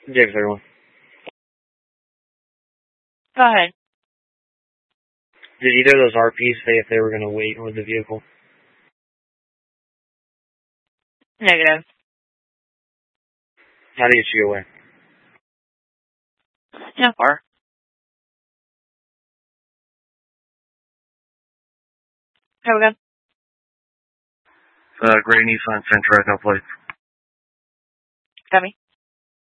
James, everyone. Go ahead. Did either of those RPs say if they were going to wait with the vehicle? Negative. How did you get away? In a car. Have a good. Gray Nissan Sentra, no plate. Copy.